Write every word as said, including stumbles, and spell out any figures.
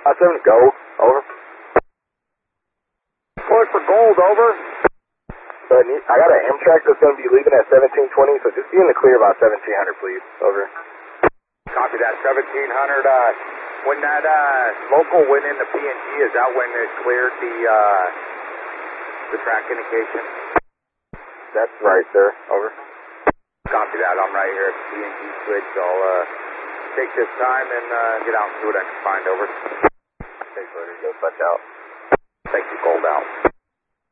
seven, go. Over. Look for gold, over. So I, need, I got an Amtrak that's going to be leaving at seventeen twenty, so just be in the clear about seventeen hundred, please. Over. Copy that, seventeen hundred. Uh, when that uh, local went into P and G, is that when it cleared the uh, the track indication? That's right, sir. Over. Copy that. I'm right here at the P and G switch. I'll uh, take this time and uh, get out and see what I can find. Over. Thanks, Go touch out. Thank you, Gold out.